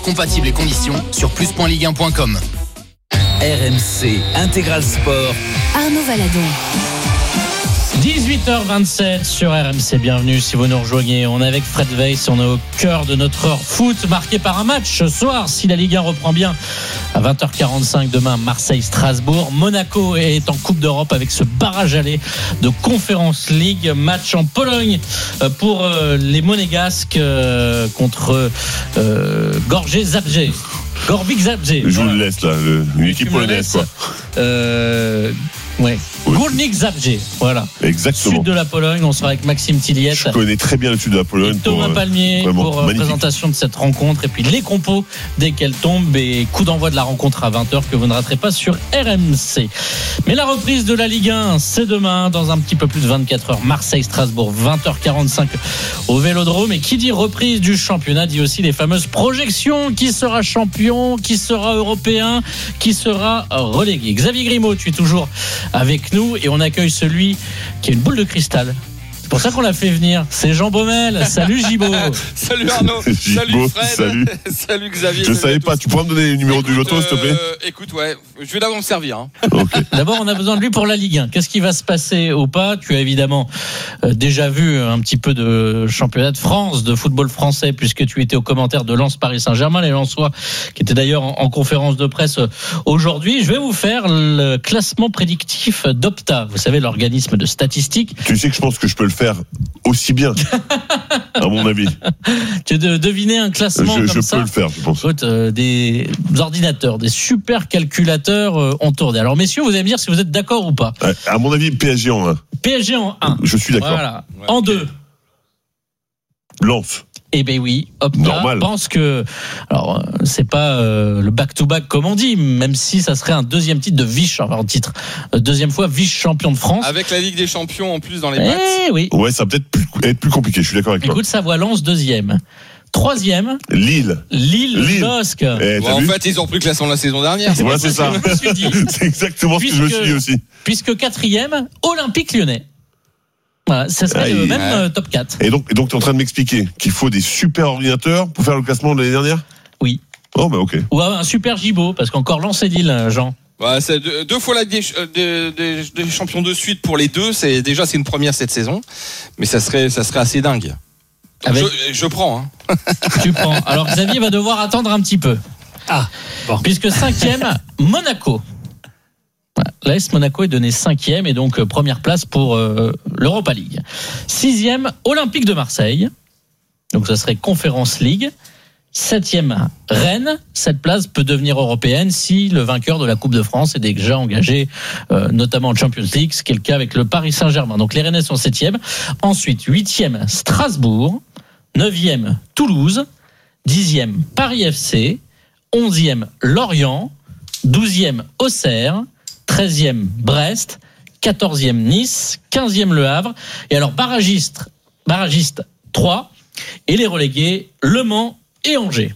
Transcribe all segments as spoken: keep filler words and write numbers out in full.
Compatibles et conditions sur plus point ligue un point com. R M C Intégral Sport. Arnaud Valadon. dix-huit heures vingt-sept sur R M C, bienvenue si vous nous rejoignez. On est avec Fred Weiss, on est au cœur de notre heure foot marqué par un match ce soir. Si la Ligue un reprend bien à vingt heures quarante-cinq demain, Marseille-Strasbourg. Monaco est en Coupe d'Europe avec ce barrage aller de Conference League. Match en Pologne pour les Monégasques contre euh, Gorgé Zabrze. Gorbik Zabrze. Je vous le laisse là, le, une équipe polonaise quoi. Euh, ouais. Oui. Górnik Zabrze, voilà. Exactement. Sud de la Pologne, on sera avec Maxime Tilliette. Je connais très bien le sud de la Pologne. Et Thomas pour, Palmier euh, pour magnifique. présentation de cette rencontre et puis les compos dès qu'elles tombent et coup d'envoi de la rencontre à vingt heures que vous ne raterez pas sur R M C. Mais la reprise de la Ligue un, c'est demain dans un petit peu plus de vingt-quatre heures. Marseille-Strasbourg, vingt heures quarante-cinq au Vélodrome. Et qui dit reprise du championnat dit aussi les fameuses projections. Qui sera champion, qui sera européen, qui sera relégué. Xavier Grimaud, tu es toujours avec nous et on accueille celui qui a une boule de cristal. C'est pour ça qu'on l'a fait venir. C'est Jean Baumel. Salut Gibo. Salut Arnaud. Gibo, salut Fred. Salut. Salut Xavier. Je savais pas. Tu pourrais me donner le numéro écoute, du loto, s'il te plaît euh, Écoute, ouais. Je vais d'abord me servir. Hein. Okay. D'abord, on a besoin de lui pour la Ligue un. Qu'est-ce qui va se passer ou pas ? Tu as évidemment euh, déjà vu un petit peu de championnat de France, de football français, puisque tu étais au commentaire de Lens Paris Saint-Germain, les Lensois, qui étaient d'ailleurs en, en conférence de presse aujourd'hui. Je vais vous faire le classement prédictif d'Opta. Vous savez, l'organisme de statistiques. Tu sais que je pense que je peux le faire aussi bien, à mon avis. Tu de deviner un classement je, comme je ça. Je peux le faire, je pense. Écoute, euh, des ordinateurs, des super calculateurs euh, ont tourné. Alors messieurs, vous allez me dire si vous êtes d'accord ou pas. Ouais, à mon avis, P S G en un. P S G en un. Je suis d'accord. Voilà. Ouais. En deux. Lens. Eh ben oui, Opta Normal. pense que, alors c'est pas euh, le back-to-back comme on dit, même si ça serait un deuxième titre de vice, enfin titre, deuxième fois vice-champion de France. Avec la Ligue des Champions en plus dans les Eh maths. oui. Ouais, ça va peut-être plus, être plus compliqué. Je suis d'accord avec toi. Écoute, Savoie Lens deuxième. Troisième, Lille. Lille, Lille. Losc. Eh, Bon, t'as en vu fait, ils ont repris le classement de la saison dernière. Ouais, c'est ça. Je me suis dit. C'est exactement ce que je me suis dit aussi. Puisque quatrième, Olympique Lyonnais. Voilà, ça serait Aïe. le même Ouais. euh, top quatre. Et donc, et donc, tu es en train de m'expliquer qu'il faut des super ordinateurs pour faire le classement de l'année dernière ? Oui. Oh, bah ok. Ou un super Gibo, parce qu'encore Lens et Lille, Jean. Ouais, c'est deux, deux fois la Ligue des, des, des, des champions de suite pour les deux. C'est déjà c'est une première cette saison, mais ça serait ça serait assez dingue. Avec... Je, je prends. Hein. Tu prends. Alors Xavier va devoir attendre un petit peu. Ah, bon. Puisque cinquième, Monaco. L'A S Monaco est donné cinquième et donc euh, première place pour euh, l'Europa League. Sixième, Olympique de Marseille. Donc ça serait Conference League. Septième, Rennes. Cette place peut devenir européenne si le vainqueur de la Coupe de France est déjà engagé, euh, notamment en Champions League, ce qui est le cas avec le Paris Saint-Germain. Donc les Rennais sont septième. Ensuite, huitième, Strasbourg. Neuvième, Toulouse. Dixième, Paris F C. Onzième, Lorient. Douzième, Auxerre. treizième, Brest. quatorzième, Nice. quinzième, Le Havre. Et alors, barragiste, barragiste trois. Et les relégués, Le Mans et Angers.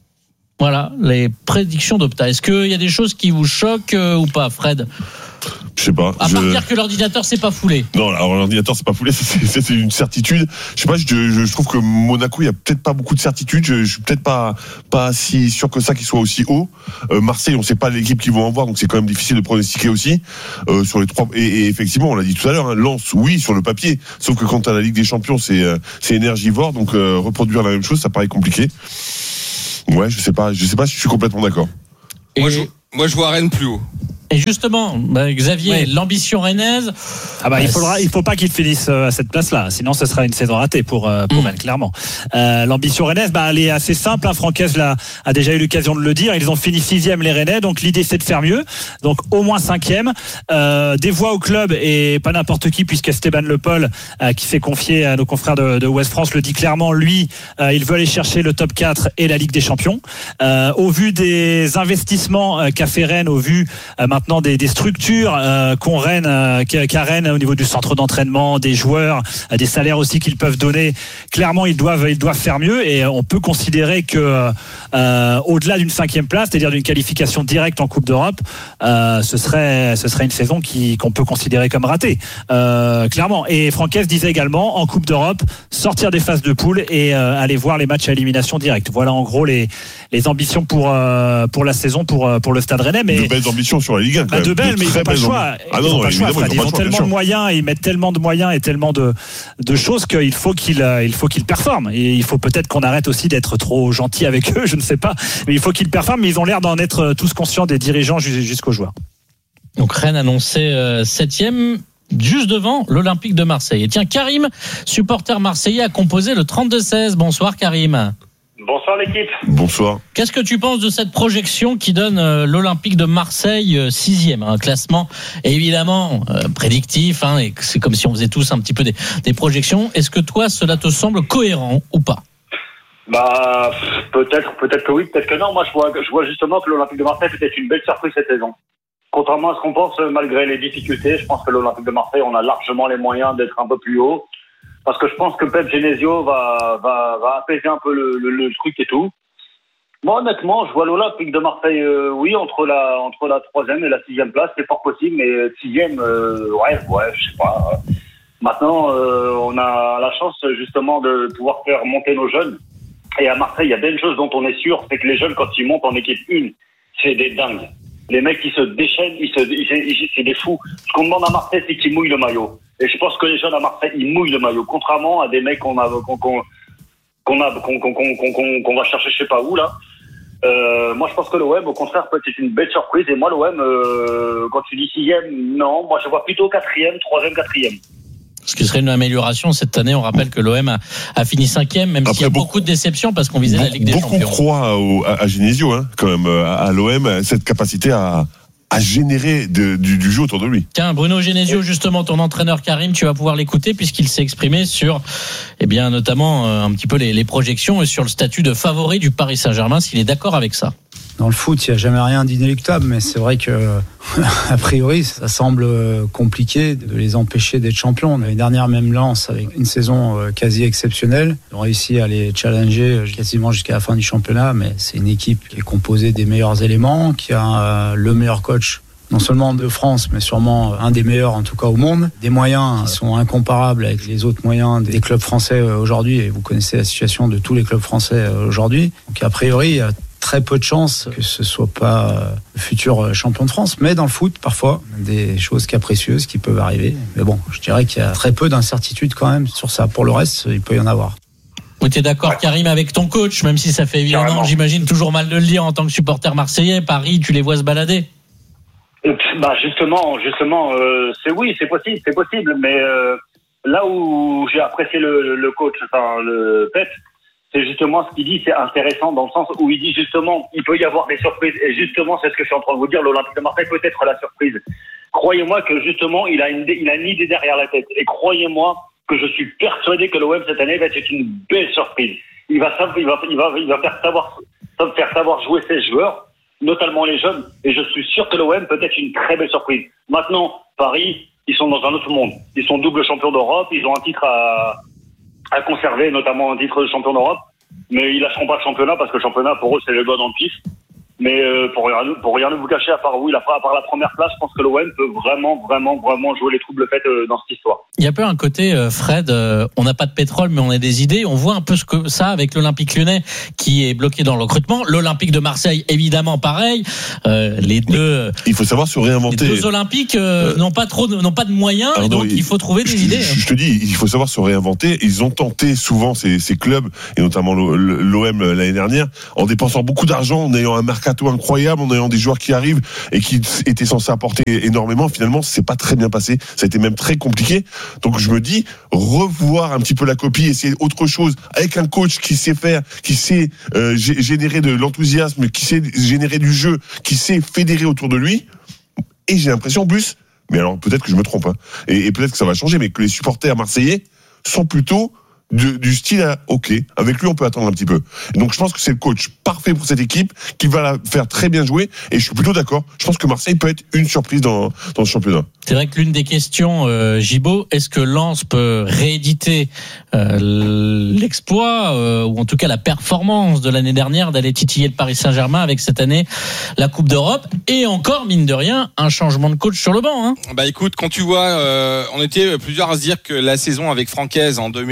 Voilà, les prédictions d'Opta. Est-ce qu'il y a des choses qui vous choquent euh, ou pas, Fred ? Je sais pas. À je... part dire que l'ordinateur s'est pas foulé. Non, alors l'ordinateur c'est pas foulé, c'est, c'est, c'est une certitude. Je sais pas, je, je, je trouve que Monaco, il y a peut-être pas beaucoup de certitudes. Je, je suis peut-être pas pas si sûr que ça qu'il soit aussi haut. Euh, Marseille, on sait pas l'équipe qu'ils vont avoir, donc c'est quand même difficile de pronostiquer aussi euh, sur les trois. Et, et effectivement, on l'a dit tout à l'heure, hein, Lens, oui, sur le papier. Sauf que quand t'as la Ligue des Champions, c'est c'est énergivore, donc euh, reproduire la même chose, ça paraît compliqué. Ouais, je sais pas, je sais pas si je suis complètement d'accord. Et, Moi, je, moi, je vois Rennes plus haut. et justement, bah, Xavier, Ouais. l'ambition rennaise. Ah bah il Euh, faudra, il faut pas qu'il finisse à cette place-là, sinon ce sera une saison ratée pour euh, pour Mm. Rennes clairement. Euh, L'ambition rennaise, bah elle est assez simple. Hein. Francaise l'a a déjà eu l'occasion de le dire. Ils ont fini sixième les Rennais, donc l'idée c'est de faire mieux. Donc au moins cinquième. Euh, des voix au club et pas n'importe qui, puisque Esteban Le Paul, euh, qui s'est confié à nos confrères de, de Ouest France, le dit clairement. Lui, euh, il veut aller chercher le top quatre et la Ligue des Champions. Euh, au vu des investissements euh, qu'a fait Rennes, au vu euh, maintenant des, des structures euh, qu'ont Rennes, euh, qu'a Rennes au niveau du centre d'entraînement, des joueurs, euh, des salaires aussi qu'ils peuvent donner. Clairement, ils doivent, ils doivent faire mieux et on peut considérer que euh, au-delà d'une cinquième place, c'est-à-dire d'une qualification directe en Coupe d'Europe, euh, ce serait, ce serait une saison qui qu'on peut considérer comme ratée, euh, clairement. Et Francaise disait également en Coupe d'Europe sortir des phases de poule et euh, aller voir les matchs à élimination directe. Voilà en gros les les ambitions pour euh, pour la saison pour pour le Stade Rennais. Mais de belles ambitions sur la Ligue un. Bah de belles, mais ils n'ont pas le choix. Ah non, ils ont, non, pas le choix, Fred. Ils ont choix, tellement de moyens, ils mettent tellement de moyens et tellement de de choses qu'il faut qu'ils il faut qu'ils performent. Et il faut peut-être qu'on arrête aussi d'être trop gentil avec eux, je ne sais pas. Mais il faut qu'ils performent. Mais ils ont l'air d'en être tous conscients, des dirigeants jusqu'aux joueurs. Donc Rennes annoncé euh, septième. Juste devant l'Olympique de Marseille. Et tiens, Karim, supporter marseillais, a composé le trente-deux seize. Bonsoir Karim. Bonsoir l'équipe. Bonsoir. Qu'est-ce que tu penses de cette projection qui donne euh, l'Olympique de Marseille euh, sixième, un classement évidemment euh, prédictif, hein, et c'est comme si on faisait tous un petit peu des, des projections. Est-ce que toi, cela te semble cohérent ou pas? Bah peut-être, peut-être que oui, peut-être que non. Moi, je vois, je vois justement que l'Olympique de Marseille peut être une belle surprise cette saison. Contrairement à ce qu'on pense, malgré les difficultés, je pense que l'Olympique de Marseille, on a largement les moyens d'être un peu plus haut. Parce que je pense que Pep Genesio va, va, va apaiser un peu le, le, le truc et tout. Moi, honnêtement, je vois l'Olympique de Marseille, euh, oui, entre la, entre la troisième et la sixième place, c'est fort possible, mais sixième, euh, ouais, ouais, je sais pas. Maintenant, euh, on a la chance, justement, de pouvoir faire monter nos jeunes. Et à Marseille, il y a bien une chose dont on est sûr, c'est que les jeunes, quand ils montent en équipe une, c'est des dingues. Les mecs qui se déchaînent, ils se, ils, ils, c'est des fous. Ce qu'on demande à Marseille, c'est qu'ils mouillent le maillot. Et je pense que les jeunes à Marseille, ils mouillent le maillot. Contrairement à des mecs qu'on a, qu'on, qu'on, qu'on a, qu'on, qu'on, qu'on, qu'on, qu'on va chercher je sais pas où, là. Euh, moi, je pense que l'O M, au contraire, peut être une belle surprise. Et moi, l'O M, euh, quand tu dis sixième, non. Moi, je vois plutôt quatrième, troisième, quatrième. Ce qui serait une amélioration cette année. On rappelle que l'O M a, a fini cinquième, même Après, s'il y a beaucoup, beaucoup de déceptions parce qu'on visait beaucoup, la Ligue des beaucoup Champions. Beaucoup croient au, à, à Genesio, hein, quand même, à, à l'O M, cette capacité à, à générer de, du, du jeu autour de lui. Tiens, Bruno Genesio, justement, ton entraîneur Karim, tu vas pouvoir l'écouter puisqu'il s'est exprimé sur, eh bien, notamment euh, un petit peu les, les projections et sur le statut de favori du Paris Saint-Germain, s'il est d'accord avec ça. Dans le foot, il n'y a jamais rien d'inéluctable, mais c'est vrai que, a priori, ça semble compliqué de les empêcher d'être champions. L'année dernière, même Lens, avec une saison quasi exceptionnelle, ils ont réussi à les challenger quasiment jusqu'à la fin du championnat, mais c'est une équipe qui est composée des meilleurs éléments, qui a le meilleur coach, non seulement de France, mais sûrement un des meilleurs, en tout cas au monde. Des moyens qui sont incomparables avec les autres moyens des clubs français aujourd'hui, et vous connaissez la situation de tous les clubs français aujourd'hui. Donc, a priori, il y a très peu de chances que ce soit pas le futur champion de France, mais dans le foot, parfois, des choses capricieuses qui peuvent arriver. Mais bon, je dirais qu'il y a très peu d'incertitudes quand même sur ça. Pour le reste, il peut y en avoir. Vous êtes d'accord, Karim, avec ton coach, même si ça fait huit ans, j'imagine toujours mal de le dire en tant que supporter marseillais. Paris, tu les vois se balader? Bah justement, justement, euh, c'est oui, c'est possible, c'est possible, mais euh, là où j'ai apprécié le, le coach, enfin le Pep, c'est justement ce qu'il dit, c'est intéressant dans le sens où il dit justement, il peut y avoir des surprises. Et justement, c'est ce que je suis en train de vous dire, l'Olympique de Marseille peut être la surprise. Croyez-moi que justement, il a une, il a une idée derrière la tête. Et croyez-moi que je suis persuadé que l'O M cette année va être une belle surprise. Il va, il va, il va, il va faire savoir, faire savoir jouer ses joueurs, notamment les jeunes. Et je suis sûr que l'O M peut être une très belle surprise. Maintenant, Paris, ils sont dans un autre monde. Ils sont double champions d'Europe, ils ont un titre à, à conserver, notamment un titre de champion d'Europe, mais ils lâcheront pas le championnat parce que le championnat pour eux c'est le doigt dans le pif. Mais euh, pour rien pour rien ne vous cacher, à part oui, à part la première place, je pense que l'O M peut vraiment vraiment vraiment jouer les troubles faits euh, dans cette histoire. Il y a peu un côté euh, Fred, euh, on n'a pas de pétrole mais on a des idées. On voit un peu ce que ça avec l'Olympique Lyonnais qui est bloqué dans le recrutement. L'Olympique de Marseille évidemment pareil. Euh, les deux. Euh, il faut savoir se réinventer. Les deux Olympiques euh, euh, n'ont pas trop n'ont pas de moyens et donc il, il faut trouver des je, idées. Je, je te dis, il faut savoir se réinventer. Ils ont tenté souvent ces, ces clubs et notamment l'O M l'année dernière en dépensant beaucoup d'argent, en ayant un mercato incroyable, en ayant des joueurs qui arrivent et qui étaient censés apporter énormément. Finalement, c'est pas très bien passé. Ça a été même très compliqué. Donc, je me dis, revoir un petit peu la copie, essayer autre chose avec un coach qui sait faire, qui sait euh, générer de l'enthousiasme, qui sait générer du jeu, qui sait fédérer autour de lui. Et j'ai l'impression, en plus, mais alors peut-être que je me trompe, hein, et, et peut-être que ça va changer, mais que les supporters marseillais sont plutôt Du, du style à, ok, avec lui on peut attendre un petit peu. Donc je pense que c'est le coach parfait pour cette équipe qui va la faire très bien jouer et je suis plutôt d'accord. Je pense que Marseille peut être une surprise dans, dans ce championnat. C'est vrai que l'une des questions, euh, Gibaud, est-ce que Lens peut rééditer euh, l'exploit euh, ou en tout cas la performance de l'année dernière d'aller titiller le Paris Saint-Germain avec cette année la Coupe d'Europe et encore mine de rien un changement de coach sur le banc, hein. Bah écoute, quand tu vois, euh, on était plusieurs à se dire que la saison avec Francaise en deux mille vingt-deux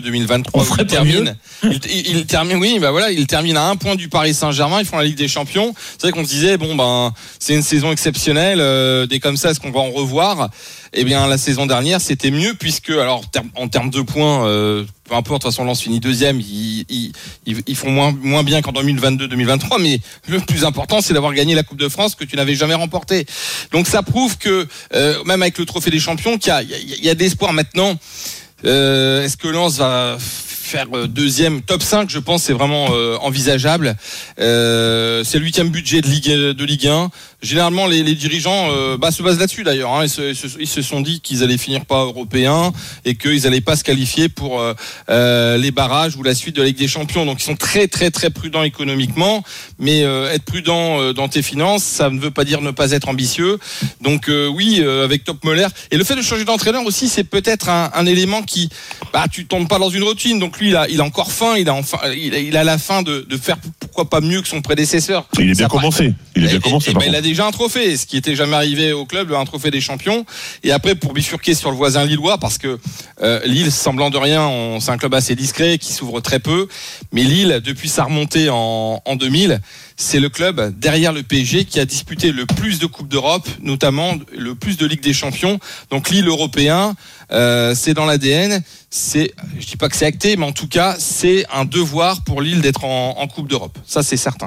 vingt-deux deux mille vingt-trois. On Il termine, il, il, il termine, oui, bah voilà, il termine à un point du Paris Saint-Germain. Ils font la Ligue des Champions. C'est vrai qu'on se disait, bon ben, c'est une saison exceptionnelle. Euh, des comme ça, est-ce qu'on va en revoir? Eh bien, la saison dernière, c'était mieux puisque, alors, en termes de points, euh, peu importe, de toute façon, Lens finit deuxième. Ils, ils, ils font moins, moins bien qu'en deux mille vingt-deux deux mille vingt-trois, mais le plus important, c'est d'avoir gagné la Coupe de France que tu n'avais jamais remportée. Donc, ça prouve que, euh, même avec le Trophée des Champions, qu'il y a, il y a, il y a de l'espoir maintenant. Euh, est-ce que Lens va faire deuxième, top cinq, je pense, c'est vraiment euh, envisageable. Euh, c'est le huitième budget de Ligue, de Ligue un. Généralement, les, les dirigeants euh, bah, se basent là-dessus d'ailleurs. Hein. Ils, se, ils se sont dit qu'ils allaient finir pas européens et qu'ils allaient pas se qualifier pour euh, euh, les barrages ou la suite de la Ligue des Champions. Donc, ils sont très, très, très prudents économiquement. Mais euh, être prudent euh, dans tes finances, ça ne veut pas dire ne pas être ambitieux. Donc, euh, oui, euh, avec Top Moller. Et le fait de changer d'entraîneur aussi, c'est peut-être un, un élément qui, bah, tu tombes pas dans une routine. Donc, lui, il a, il a encore faim. Il a enfin, il a, il a la faim de, de faire pourquoi pas mieux que son prédécesseur. Il est bien ça commencé. Il est bien et, commencé. Et, et ben, il a déjà un trophée, ce qui était jamais arrivé au club, un trophée des champions. Et après, pour bifurquer sur le voisin lillois, parce que euh, Lille, semblant de rien, on, c'est un club assez discret qui s'ouvre très peu. Mais Lille, depuis sa remontée en, en deux mille, c'est le club derrière le P S G qui a disputé le plus de Coupes d'Europe, notamment le plus de Ligue des Champions. Donc Lille européen, euh, c'est dans l'A D N. C'est, je dis pas que c'est acté, mais en tout cas, c'est un devoir pour Lille d'être en, en Coupe d'Europe. Ça, c'est certain.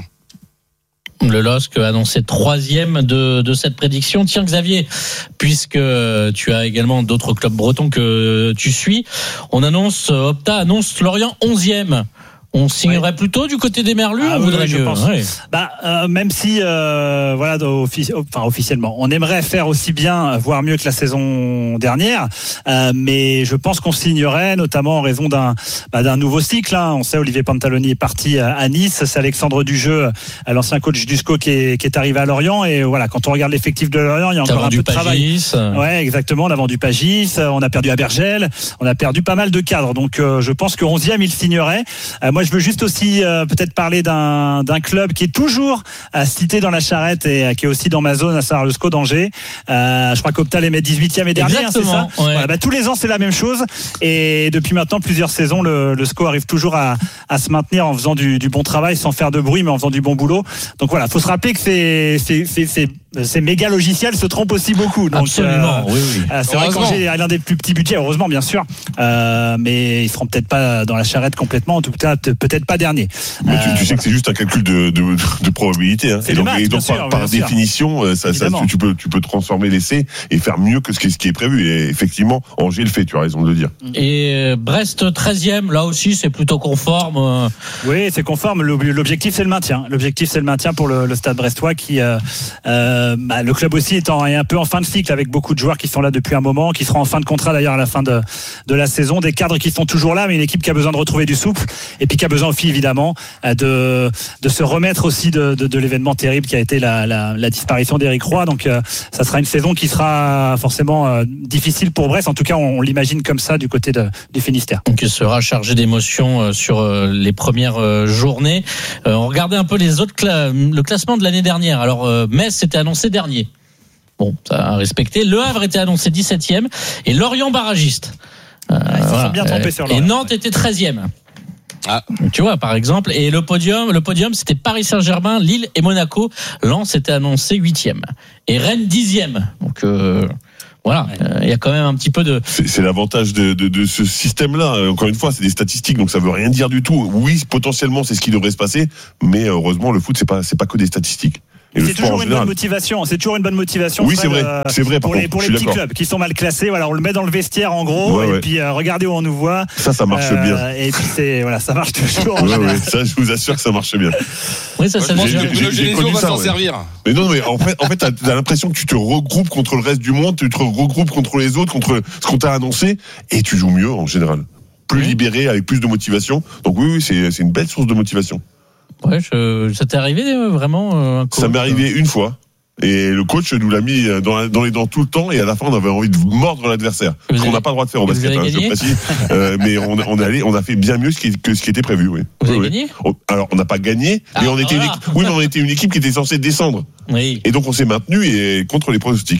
Le L O S C a annoncé troisième de, de cette prédiction. Tiens, Xavier, puisque tu as également d'autres clubs bretons que tu suis, on annonce, Opta annonce Lorient onzième. On signerait ouais. plutôt du côté des Merlus, ah, on oui, voudrait oui, je mieux. pense. Ouais. Bah, euh, même si, euh, voilà, offici- enfin, officiellement, on aimerait faire aussi bien, voire mieux que la saison dernière, euh, mais je pense qu'on signerait, notamment en raison d'un, bah, d'un nouveau cycle. Hein. On sait, Olivier Pantaloni est parti à Nice, c'est Alexandre Dujeu, l'ancien coach du S C O, qui est, qui est arrivé à Lorient. Et voilà, quand on regarde l'effectif de Lorient, il y a encore un peu de travail. Ouais, exactement. On a vendu Pagis, on a perdu Abergel, on a perdu pas mal de cadres. Donc, euh, je pense que onzième, il signerait. Euh, moi, je veux juste aussi euh, peut-être parler d'un, d'un club qui est toujours euh, cité dans la charrette et euh, qui est aussi dans ma zone, à savoir le S C O d'Angers. Euh, je crois qu'Opta les met dix-huitième et dernier, hein, c'est ça ouais. Voilà, bah, tous les ans, c'est la même chose. Et depuis maintenant plusieurs saisons, le, le S C O arrive toujours à, à se maintenir en faisant du, du bon travail, sans faire de bruit, mais en faisant du bon boulot. Donc voilà, faut se rappeler que c'est, c'est, c'est, c'est ces méga logiciels se trompent aussi beaucoup. Donc, absolument, euh, oui, oui. Euh, c'est vrai qu'Angers a l'un des plus petits budgets, heureusement, bien sûr, euh, mais ils seront peut-être pas dans la charrette complètement, en tout cas, peut-être pas dernier. Mais tu, euh, tu sais que c'est juste un calcul de, de, de probabilité. Hein. C'est et donc, maths, et donc sûr, par, par définition, ça, ça, tu peux, tu peux transformer l'essai et faire mieux que ce qui, ce qui est prévu. Et effectivement, Angers le fait. Tu as raison de le dire. Et Brest treizième, là aussi, c'est plutôt conforme. Oui, c'est conforme. L'objectif, c'est le maintien. L'objectif, c'est le maintien pour le, le Stade Brestois, qui. Euh, euh, Bah, le club aussi est, en, est un peu en fin de cycle, avec beaucoup de joueurs qui sont là depuis un moment, qui seront en fin de contrat d'ailleurs à la fin de, de la saison, des cadres qui sont toujours là, mais une équipe qui a besoin de retrouver du souffle, et puis qui a besoin aussi évidemment de, de se remettre aussi de, de, de l'événement terrible qui a été la, la, la disparition d'Éric Roy. Donc euh, ça sera une saison qui sera forcément euh, difficile pour Brest, en tout cas on, on l'imagine comme ça du côté de, du Finistère. Donc il sera chargé d'émotions euh, sur euh, les premières euh, journées. Euh, on regardait un peu les autres cla- le classement de l'année dernière. Alors euh, Metz était annoncé dernier. Bon, ça a respecté. Le Havre était annoncé dix-septième et Lorient barragiste. Euh, ah, ils se voilà. sont bien trompés sur Lorient. Et Nantes était treizième. Ah. Tu vois, par exemple. Et le podium, le podium, c'était Paris Saint-Germain, Lille et Monaco. Lens était annoncé huitième. Et Rennes dixième. Donc, euh, voilà, il ouais. euh, y a quand même un petit peu de. C'est, c'est l'avantage de, de, de ce système-là. Encore une fois, c'est des statistiques, donc ça veut rien dire du tout. Oui, potentiellement, c'est ce qui devrait se passer, mais heureusement, le foot, c'est pas, c'est pas que des statistiques. Et c'est toujours une bonne motivation. C'est toujours une bonne motivation. Oui, c'est vrai. Euh, c'est vrai. Pour contre, les, pour les petits clubs qui sont mal classés, voilà, on le met dans le vestiaire en gros, ouais, et ouais. puis euh, regardez où on nous voit. Ça, ça marche euh, bien. Et puis c'est voilà, ça marche toujours. Ouais, ouais, ça, je vous assure que ça marche bien. Oui, ça, ça marche bien. Le Genesio va s'en ouais. servir. Mais non, mais en fait, en fait, t'as, t'as l'impression que tu te regroupes contre le reste du monde, tu te regroupes contre les autres, contre ce qu'on t'a annoncé, et tu joues mieux en général. Plus mmh. libéré, avec plus de motivation. Donc oui, oui, c'est, c'est une belle source de motivation. Ouais, je, ça t'est arrivé euh, vraiment euh, un coach, Ça m'est arrivé une fois. Et le coach nous l'a mis dans, la, dans les dents tout le temps, et à la fin on avait envie de mordre l'adversaire. Vous ce qu'on n'a pas le droit de faire au basket, hein, je précise. Euh, mais on, on est allé, on a fait bien mieux que, que ce qui était prévu. Oui. Vous oui, avez oui. gagné Alors on n'a pas gagné, ah, mais on était, voilà. une équipe, oui, mais on était une équipe qui était censée descendre. Oui. Et donc on s'est maintenu et contre les pronostics.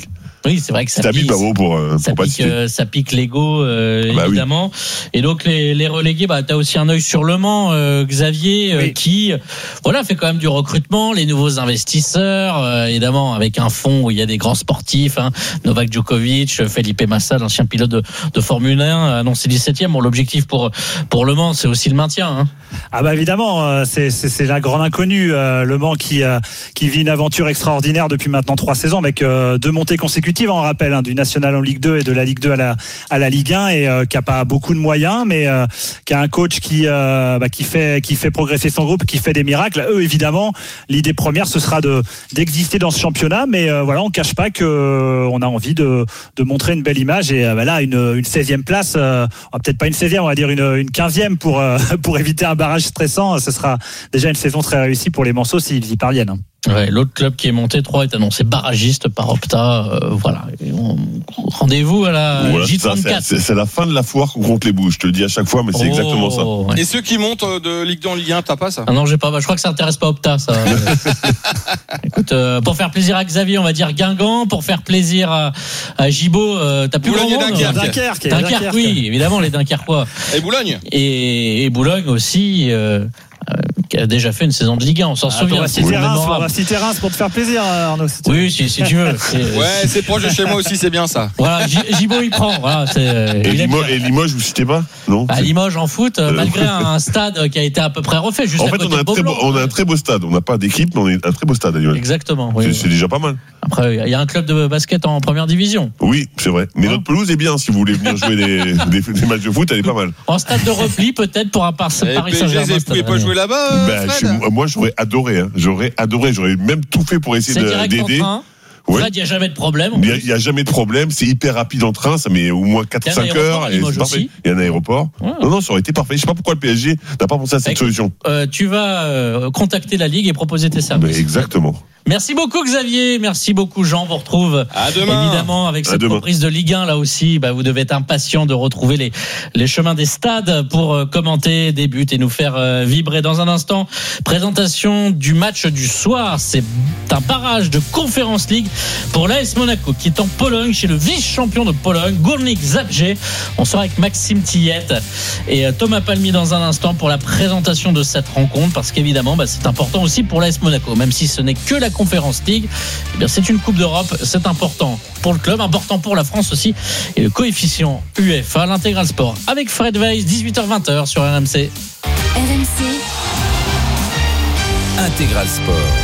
Oui, c'est vrai que ça T'habites pique. pas beau pour, euh, Ça pour pique, pas euh, ça pique l'ego, euh, Ah bah évidemment. Et donc les, les relégués, bah t'as aussi un œil sur Le Mans, euh, Xavier, euh, Oui. qui, voilà, fait quand même du recrutement, les nouveaux investisseurs, euh, évidemment avec un fonds où il y a des grands sportifs, hein, Novak Djokovic, Felipe Massa, l'ancien pilote de, de Formule un, annoncé dix-septième. Bon, l'objectif pour pour Le Mans, c'est aussi le maintien. Hein. Ah bah évidemment, euh, c'est, c'est, c'est la grande inconnue. Euh, Le Mans qui, euh, qui vit une aventure extraordinaire depuis maintenant trois saisons avec euh, deux montées consécutives, on rappelle, hein, du National en Ligue deux et de la Ligue deux à la, à la Ligue un, et euh, qui a pas beaucoup de moyens, mais euh, qui a un coach qui, euh, bah, qui, fait, qui fait progresser son groupe, qui fait des miracles. Eux, évidemment, l'idée première, ce sera de, d'exister dans ce championnat, mais euh, voilà, on cache pas que euh, on a envie de, de montrer une belle image, et euh, bah, là, une, une seizième place, euh, peut-être pas une seizième, on va dire une, une quinzième pour, euh, pour éviter un barrage stressant. Ce sera déjà une saison très réussie pour les Manceaux s'ils y parviennent. Ouais, l'autre club qui est monté trois est annoncé barragiste par Opta. Euh, voilà. Et on- rendez-vous à la Voilà, J c'est, ça, trente-quatre. c'est, c'est la fin de la foire qu'on compte les bouches. Je te le dis à chaque fois, mais c'est Oh, exactement ça. ouais. Et ceux qui montent euh, de Ligue deux en Ligue un, t'as pas ça? Ah non, j'ai pas. Bah, je crois que ça intéresse pas Opta, ça. Écoute, euh, pour faire plaisir à Xavier, on va dire Guingamp. Pour faire plaisir à, à Gibaud, euh, t'as plus Boulogne grand et monde, Dunkerque. hein. Dunkerque, Dunkerque, Dunkerque. oui, évidemment, les Dunkerquois. Et Boulogne? Et, et Boulogne aussi, euh, euh, qui a déjà fait une saison de Ligue un, on s'en Ah, souvient. on va c'est citer Reims, mémorable. on va citer Reims pour te faire plaisir, Arnaud. si tu veux. Oui, si, si tu veux. C'est- Ouais, c'est proche de chez moi aussi, c'est bien ça. Voilà, G- Gibaud il prend. Voilà, c'est, euh, Et, il aime Limoges, bien. et Limoges, vous citez pas? Non? Bah, C'est- Limoges en foot, euh, Euh, malgré un stade qui a été à peu près refait, juste En à fait, côté on a, un de très beau, Beaublanc. on a un très beau stade. On n'a pas d'équipe, mais on a un très beau stade à Limoges. Exactement. Oui, C'est, oui. c'est déjà pas mal. Après, il y a un club de basket en première division. Oui, c'est vrai. Mais Hein notre pelouse est bien. Si vous voulez venir jouer des, des, des matchs de foot, elle est pas mal. En stade de repli, peut-être pour un par- Et Paris P S G, Saint-Germain. vous Stade pouvez pas Rennais. jouer là-bas, euh, Bah, je Fred? suis- moi, j'aurais adoré. Hein. J'aurais adoré. J'aurais même tout fait pour essayer C'est de, direct en d'aider. train. Ouais. Fred, il n'y a jamais de problème. Il n'y a, il y a jamais de problème, c'est hyper rapide en train, ça met au moins quatre Il y ou a un cinq aéroport heures. à Et Limoges c'est parfait. aussi. Il y a un aéroport. Ouais. Non, non, ça aurait été parfait. Je sais pas pourquoi le P S G n'a pas pensé à cette Écoute, solution. Euh, tu vas euh, contacter la Ligue et proposer tes Mais services. exactement. Merci beaucoup Xavier, merci beaucoup Jean. On vous retrouve À demain. évidemment avec À cette demain. reprise de Ligue un là aussi. Bah, vous devez être impatient de retrouver les, les chemins des stades pour euh, commenter des buts et nous faire euh, vibrer. Dans un instant, présentation du match du soir. C'est un barrage de Conference League pour l'A S Monaco qui est en Pologne chez le vice-champion de Pologne, Górnik Zabrze. On sera avec Maxime Tillette et euh, Thomas Palmier dans un instant pour la présentation de cette rencontre parce qu'évidemment bah, c'est important aussi pour l'A S Monaco, même si ce n'est que la Conference League, eh bien c'est une Coupe d'Europe, c'est important pour le club, important pour la France aussi, et le coefficient U E F A, l'intégral sport avec Fred Weiss, dix-huit heures vingt sur R M C. R M C, Intégral Sport.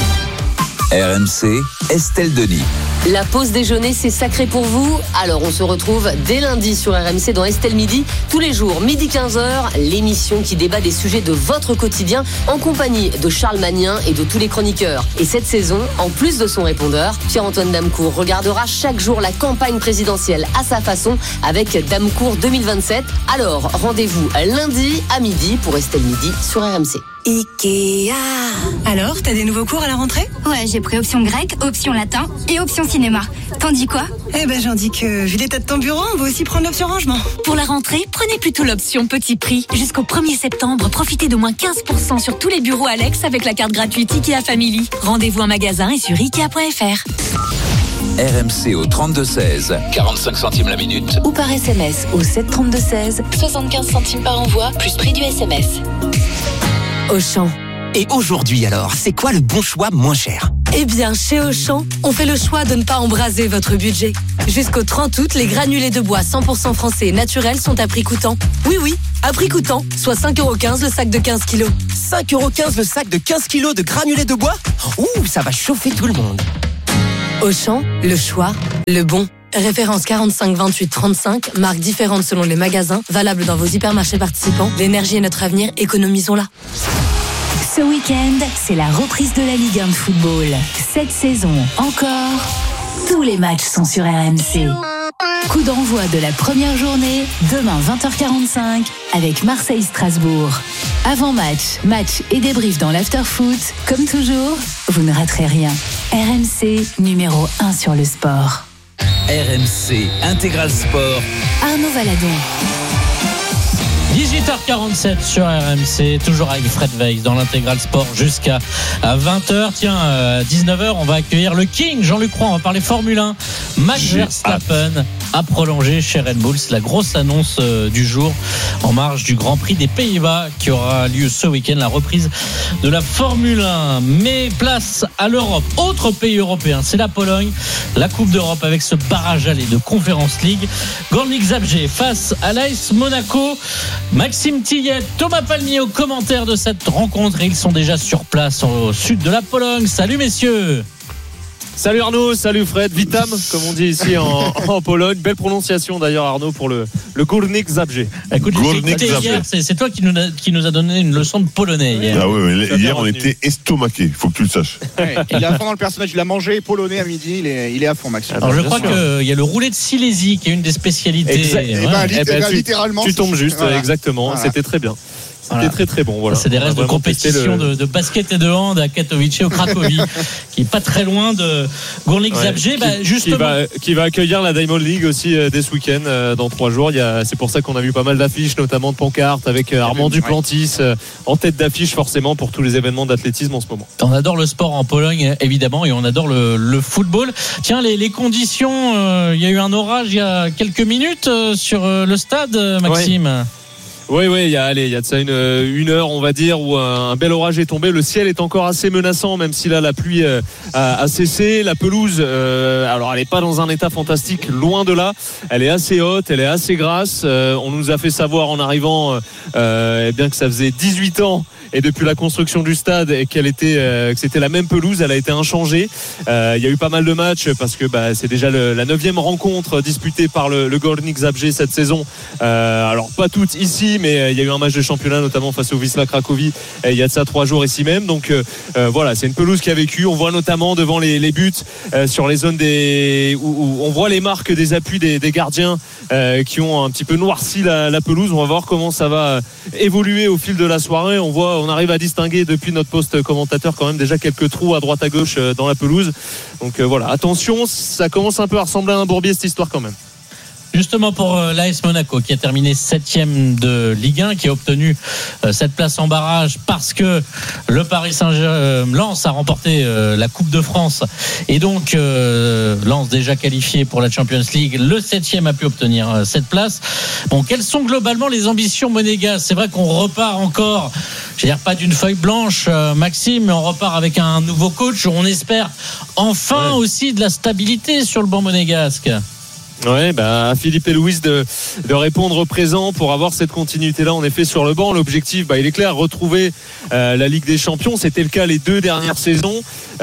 R M C, Estelle Denis. la pause déjeuner, c'est sacré pour vous. Alors on se retrouve dès lundi sur R M C dans Estelle Midi. Tous les jours, midi quinze heures, l'émission qui débat des sujets de votre quotidien en compagnie de Charles Magnin et de tous les chroniqueurs. Et cette saison, en plus de son répondeur, Pierre-Antoine Damecourt regardera chaque jour la campagne présidentielle à sa façon avec Damecourt deux mille vingt-sept. Alors rendez-vous lundi à midi pour Estelle Midi sur R M C. Ikea. Alors, t'as des nouveaux cours à la rentrée? Ouais, j'ai pris option grec, option latin et option cinéma. T'en dis quoi? Eh ben, j'en dis que, vu l'état de ton bureau, on va aussi prendre l'option rangement. Pour la rentrée, prenez plutôt l'option petit prix. Jusqu'au premier septembre, profitez de moins quinze pour cent sur tous les bureaux Alex avec la carte gratuite Ikea Family. Rendez-vous en magasin et sur ikea point f r. R M C au trente-deux seize, quarante-cinq centimes la minute. Ou par S M S au sept trente-deux seize. soixante-quinze centimes par envoi, plus prix du S M S. Auchan. Et aujourd'hui alors, c'est quoi le bon choix moins cher? Eh bien, chez Auchan, on fait le choix de ne pas embraser votre budget. Jusqu'au trente août, les granulés de bois cent pour cent français et naturels sont à prix coûtant. Oui, oui, à prix coûtant, soit cinq euros quinze le sac de quinze kilos. cinq euros quinze le sac de quinze kilos de granulés de bois? Ouh, ça va chauffer tout le monde. Auchan, le choix, le bon. Référence quarante-cinq vingt-huit trente-cinq, marque différente selon les magasins, valable dans vos hypermarchés participants. L'énergie est notre avenir, économisons-la. Ce week-end, c'est la reprise de la Ligue un de football. Cette saison encore, tous les matchs sont sur R M C. Coup d'envoi de la première journée, demain vingt heures quarante-cinq, avec Marseille-Strasbourg. Avant match, match et débrief dans l'after-foot. Comme toujours, vous ne raterez rien. R M C, numéro un sur le sport. R M C, Intégral Sport. Arnaud Valadon. dix-huit heures quarante-sept sur R M C, toujours avec Fred Weiss dans l'intégral sport jusqu'à vingt heures. Tiens, à dix-neuf heures, on va accueillir le King, Jean-Luc Roy. On va parler Formule un Max J'ai Verstappen a prolongé chez Red Bull. C'est la grosse annonce euh, du jour en marge du Grand Prix des Pays-Bas qui aura lieu ce week-end, la reprise de la Formule un. Mais place à l'Europe. Autre pays européen, c'est la Pologne. La Coupe d'Europe avec ce barrage aller de Conference League. Górnik Zabrze face à l'A S Monaco. Maxime Tillet, Thomas Palmier aux commentaires de cette rencontre. Et ils sont déjà sur place au sud de la Pologne. Salut messieurs. Salut Arnaud, salut Fred, Vitam, comme on dit ici en, en Pologne. Belle prononciation d'ailleurs Arnaud pour le, le Górnik Zabrze. Écoute, hier, c'est, c'est toi qui nous, a, qui nous a donné une leçon de polonais hier. Ah oui, oui, hier on était estomaqués, il faut que tu le saches. Ouais, il est à fond dans le personnage, il a mangé polonais à midi, il est, il est à fond Maxime. Alors je crois qu'il y a le roulé de Silésie qui est une des spécialités. Exact. Ouais. Eh ben, eh ben, tu, littéralement. Tu tombes juste, voilà. Exactement, Voilà. C'était très bien. C'était Voilà. très très bon. Voilà. C'est des restes de compétition le... de, de basket et de hand à Katowice au Cracovie, qui est pas très loin de Górnik ouais, Zabrze. Qui, bah, justement... qui, va, qui va accueillir la Diamond League aussi euh, dès ce week-end euh, dans trois jours. Il y a, c'est pour ça qu'on a vu pas mal d'affiches, notamment de pancartes avec euh, Armand Duplantis euh, en tête d'affiche forcément pour tous les événements d'athlétisme en ce moment. On adore le sport en Pologne évidemment et on adore le, le football. Tiens, les, les conditions, euh, il y a eu un orage il y a quelques minutes euh, sur euh, le stade, Maxime. Ouais. Oui, oui, il y a, allez, il y a de ça une, une heure, on va dire, où un, un bel orage est tombé. Le ciel est encore assez menaçant, même si là, la pluie euh, a, a cessé. La pelouse, euh, alors elle n'est pas dans un état fantastique, loin de là. Elle est assez haute, elle est assez grasse. Euh, on nous a fait savoir en arrivant, euh, eh bien que ça faisait dix-huit ans. Et depuis la construction du stade et qu'elle était, euh, que c'était la même pelouse, elle a été inchangée. Euh, il y a eu pas mal de matchs parce que bah, c'est déjà le, la neuvième rencontre disputée par le, le Górnik Zabrze cette saison. Euh, alors pas toutes ici, mais euh, il y a eu un match de championnat notamment face au Wisła Cracovie. Et il y a de ça trois jours ici même. Donc euh, euh, voilà, c'est une pelouse qui a vécu. On voit notamment devant les, les buts euh, sur les zones des, où, où on voit les marques des appuis des, des gardiens euh, qui ont un petit peu noirci la, la pelouse. On va voir comment ça va évoluer au fil de la soirée. On voit. On arrive à distinguer depuis notre poste commentateur quand même déjà quelques trous à droite à gauche dans la pelouse. Donc euh, voilà, attention, ça commence un peu à ressembler à un bourbier cette histoire quand même. Justement pour l'A S Monaco qui a terminé septième de Ligue un, qui a obtenu cette place en barrage parce que le Paris Saint-Germain Lens a remporté la Coupe de France et donc Lens déjà qualifié pour la Champions League, le septième a pu obtenir cette place. Bon, quelles sont globalement les ambitions monégasques? C'est vrai qu'on repart encore, je veux dire pas d'une feuille blanche Maxime, mais on repart avec un nouveau coach. On espère enfin ouais. aussi de la stabilité sur le banc monégasque. Ouais, bah, Philippe et Louis de, de répondre présent pour avoir cette continuité-là, en effet, sur le banc. L'objectif, bah, il est clair, retrouver euh, la Ligue des Champions. C'était le cas les deux dernières saisons.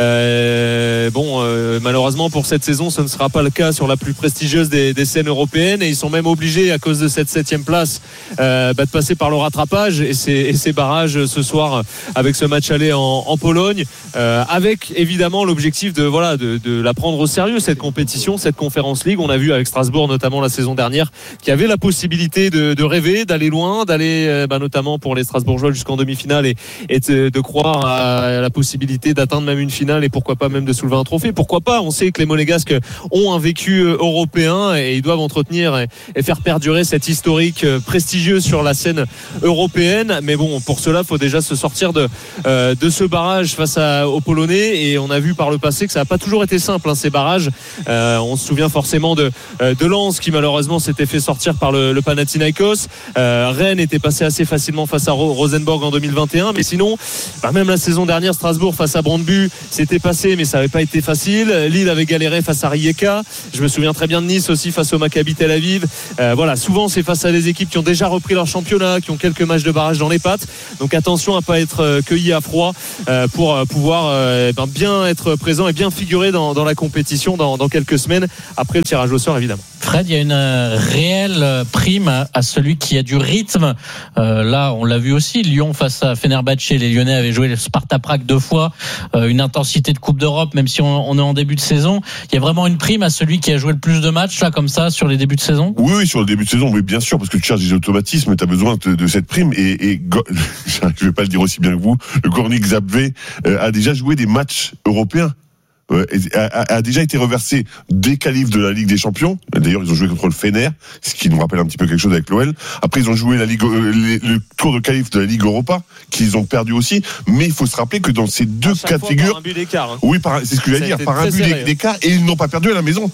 Euh, bon, euh, malheureusement, pour cette saison, ce ne sera pas le cas sur la plus prestigieuse des, des scènes européennes. Et ils sont même obligés, à cause de cette septième place, euh, bah, de passer par le rattrapage et ces, et ces barrages ce soir avec ce match aller en, en Pologne. Euh, avec, évidemment, l'objectif de, voilà, de, de la prendre au sérieux, cette compétition, cette Conference League. On a vu avec Strasbourg notamment la saison dernière qui avait la possibilité de, de rêver, d'aller loin, d'aller euh, bah, notamment pour les Strasbourgeois jusqu'en demi-finale et, et de, de croire à la possibilité d'atteindre même une finale et pourquoi pas même de soulever un trophée. Pourquoi pas? On sait que les Monégasques ont un vécu européen et ils doivent entretenir et, et faire perdurer cette historique prestigieuse sur la scène européenne. Mais bon, pour cela, il faut déjà se sortir de, euh, de ce barrage face à, aux Polonais et on a vu par le passé que ça n'a pas toujours été simple hein, ces barrages. Euh, on se souvient forcément de de Lens qui malheureusement s'était fait sortir par le, le Panathinaikos. Euh, Rennes était passé assez facilement face à Rosenborg en deux mille vingt et un, mais sinon bah même la saison dernière Strasbourg face à Brøndby c'était passé mais ça n'avait pas été facile. Lille avait galéré face à Rijeka. Je me souviens très bien de Nice aussi face au Maccabi Tel Aviv. Euh, voilà, souvent c'est face à des équipes qui ont déjà repris leur championnat, qui ont quelques matchs de barrage dans les pattes, donc attention à ne pas être cueilli à froid euh, pour pouvoir euh, ben, bien être présent et bien figurer dans, dans la compétition dans, dans quelques semaines après le tirage au sort évidemment. Fred, il y a une réelle prime à celui qui a du rythme. Euh, là, on l'a vu aussi, Lyon face à Fenerbahçe, les Lyonnais avaient joué le Sparta Prague deux fois, euh, une intensité de Coupe d'Europe, même si on, on est en début de saison. Il y a vraiment une prime à celui qui a joué le plus de matchs, là, comme ça, sur les débuts de saison? Oui, oui, sur le début de saison, oui, bien sûr, parce que tu cherches des automatismes, tu as besoin de, de cette prime. Et, et je vais pas le dire aussi bien que vous, le Górnik Zabrze euh, a déjà joué des matchs européens. Euh, a, a déjà été reversé des qualifs de la Ligue des Champions. D'ailleurs, ils ont joué contre le Fener, ce qui nous rappelle un petit peu quelque chose avec l'O L. Après, ils ont joué la Ligue, euh, les, le tour de qualif de la Ligue Europa, qu'ils ont perdu aussi. Mais il faut se rappeler que dans ces deux cas de figure, par un but d'écart, hein. oui, par, c'est ce que j'allais dire, par un but serré, d'écart, et ils n'ont pas perdu à la maison.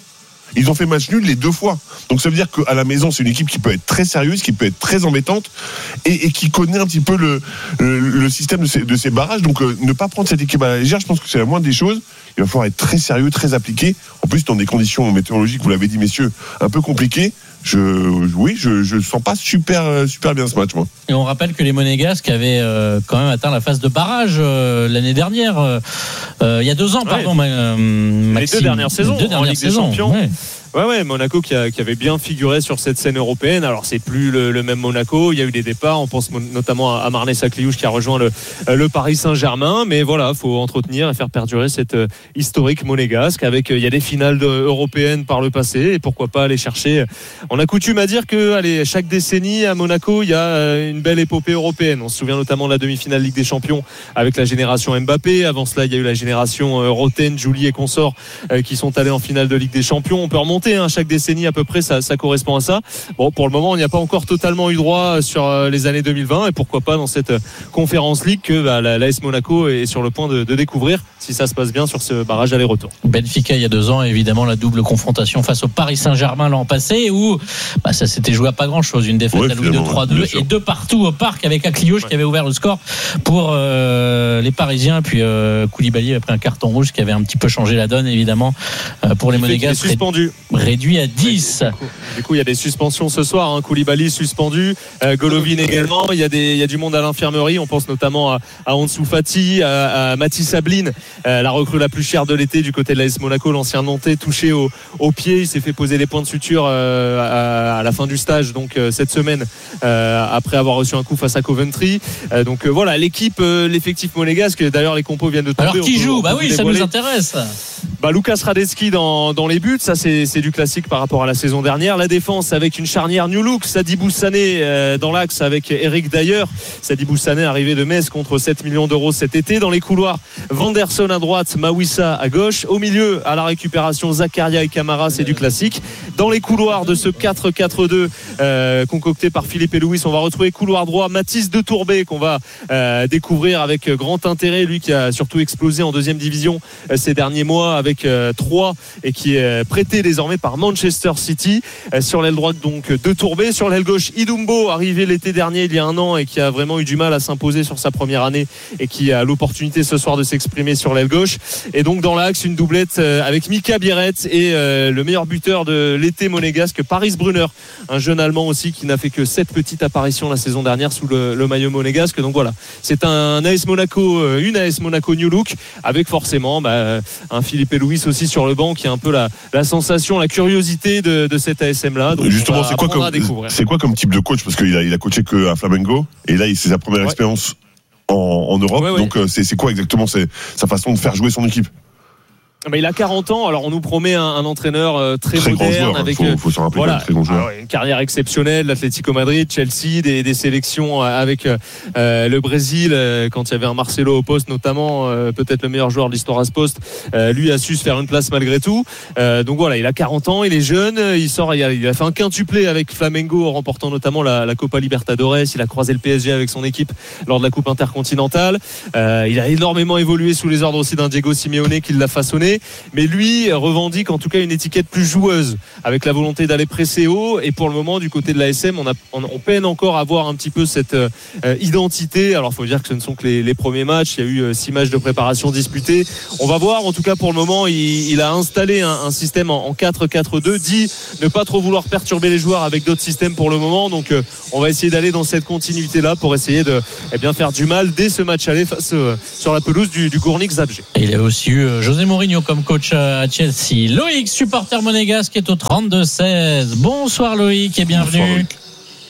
Ils ont fait match nul les deux fois. Donc ça veut dire qu'à la maison, c'est une équipe qui peut être très sérieuse, qui peut être très embêtante et, et qui connaît un petit peu le, le, le système de ces, de ces barrages. Donc euh, ne pas prendre cette équipe à la légère, je pense que c'est la moindre des choses. Il va falloir être très sérieux, très appliqué. En plus, dans des conditions météorologiques, vous l'avez dit, messieurs, un peu compliquées. Je, oui, je, je sens pas super, super bien ce match, moi. Et on rappelle que les Monégasques avaient euh, quand même atteint la phase de barrage euh, l'année dernière, euh, euh, il y a deux ans, ouais. pardon, euh, Maxime. Les deux dernières saisons, les deux dernières en Ligue saisons, des Champions. Ouais. Ouais, ouais, Monaco qui, a, qui avait bien figuré sur cette scène européenne. Alors, c'est plus le, le même Monaco. Il y a eu des départs. On pense notamment à Marnès Sakliouche qui a rejoint le, le Paris Saint-Germain. Mais voilà, faut entretenir et faire perdurer cette euh, historique monégasque. Avec, euh, il y a des finales de, européennes par le passé. Et pourquoi pas aller chercher. On a coutume à dire que, allez, chaque décennie à Monaco, il y a euh, une belle épopée européenne. On se souvient notamment de la demi-finale Ligue des Champions avec la génération Mbappé. Avant cela, il y a eu la génération euh, Roten, Jouli et consorts euh, qui sont allés en finale de Ligue des Champions. On peut remonter, hein, chaque décennie à peu près, ça, ça correspond à ça. Bon, pour le moment, on n'y a pas encore totalement eu droit sur les années deux mille vingt et pourquoi pas dans cette conférence Ligue que bah, la, l'A S Monaco est sur le point de, de découvrir si ça se passe bien sur ce barrage aller-retour. Benfica il y a deux ans, évidemment la double confrontation face au Paris Saint-Germain l'an passé où bah, ça s'était joué à pas grand-chose, une défaite ouais, à Louis de trois deux et deux partout au parc avec Akliouche ouais. qui avait ouvert le score pour euh, les Parisiens, puis euh, Koulibaly après un carton rouge qui avait un petit peu changé la donne évidemment euh, pour les Monégasques. Suspendu. Réduit à dix. Du coup, du coup, il y a des suspensions ce soir. Hein. Koulibaly suspendu, euh, Golovin également. Il y a des, il y a du monde à l'infirmerie. On pense notamment à, à Ansu Fati, à, à Mathis Ablin, euh, la recrue la plus chère de l'été du côté de l'A S Monaco, l'ancien Nantais touché au, au pied. Il s'est fait poser les points de suture euh, à, à la fin du stage, donc euh, cette semaine, euh, après avoir reçu un coup face à Coventry. Euh, donc euh, voilà, l'équipe, euh, l'effectif monégasque. D'ailleurs, les compos viennent de tomber. Alors qui peut, joue Bah oui, ça nous intéresse. Bah, Lucas Radecki dans, dans les buts, ça c'est, c'est du classique par rapport à la saison dernière. La défense avec une charnière New Look, Sadibou Sané euh, dans l'axe avec Eric Dyer. Sadibou Sané arrivé de Metz contre sept millions d'euros cet été. Dans les couloirs, Vanderson à droite, Mawissa à gauche. Au milieu, à la récupération, Zakaria et Camara, c'est du classique. Dans les couloirs de ce quatre quatre deux euh, concocté par Philippe et Louis, on va retrouver couloir droit Mathis de Tourbet qu'on va euh, découvrir avec grand intérêt. Lui qui a surtout explosé en deuxième division euh, ces derniers mois avec euh, trois et qui est prêté désormais par Manchester City. Euh, sur l'aile droite donc de Tourbet, sur l'aile gauche Idumbo, arrivé l'été dernier il y a un an et qui a vraiment eu du mal à s'imposer sur sa première année et qui a l'opportunité ce soir de s'exprimer sur l'aile gauche. Et donc dans l'axe une doublette euh, avec Mika Biret et euh, le meilleur buteur de l'été monégasque, Paris Brunner, un jeune allemand aussi qui n'a fait que sept petites apparitions la saison dernière sous le, le maillot monégasque. Donc voilà, c'est un A S Monaco, euh, une A S Monaco New Look avec forcément bah, un Philippe et Louis aussi sur le banc qui est un peu la, la sensation, la curiosité de, de cet A S M là. Donc justement, c'est quoi, comme, c'est quoi comme type de coach? Parce qu'il a, il a coaché qu'à Flamengo et là c'est sa première ouais. expérience en, en Europe. Ouais, ouais. Donc c'est, c'est quoi exactement c'est, sa façon de faire jouer son équipe? Mais il a quarante ans, alors on nous promet un, un entraîneur euh, très, très moderne grand joueur, avec faut, faut se rappeler voilà, très grand joueur. Alors, une carrière exceptionnelle, l'Atlético Madrid, Chelsea, des, des sélections avec euh, le Brésil euh, quand il y avait un Marcelo au poste notamment, euh, peut-être le meilleur joueur de l'histoire à ce poste. Euh, lui a su se faire une place malgré tout. Euh, donc voilà, il a quarante ans, il est jeune, il sort, il a, il a fait un quintuplé avec Flamengo en remportant notamment la, la Copa Libertadores. Il a croisé le P S G avec son équipe lors de la Coupe intercontinentale. Euh, il a énormément évolué sous les ordres aussi d'un Diego Simeone qui l'a façonné, mais lui revendique en tout cas une étiquette plus joueuse avec la volonté d'aller presser haut. Et pour le moment du côté de l'A S M on, a, on, on peine encore à avoir un petit peu cette euh, identité. Alors il faut dire que ce ne sont que les, les premiers matchs, il y a eu euh, six matchs de préparation disputés. On va voir, en tout cas pour le moment il, il a installé un, un système en, en quatre quatre deux, dit ne pas trop vouloir perturber les joueurs avec d'autres systèmes pour le moment. Donc euh, on va essayer d'aller dans cette continuité là pour essayer de eh bien, faire du mal dès ce match aller face, euh, sur la pelouse du, du Gournik Zabrze. Et il a aussi eu euh, José Mourinho comme coach à Chelsea. Loïc, supporter monégasque, est au trente-deux seize. Bonsoir Loïc et bienvenue. Bonsoir, Loïc.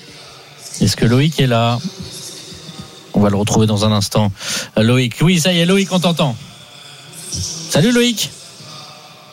Est-ce que Loïc est là? On va le retrouver dans un instant. Loïc, oui, ça y est, Loïc, on t'entend. Salut Loïc.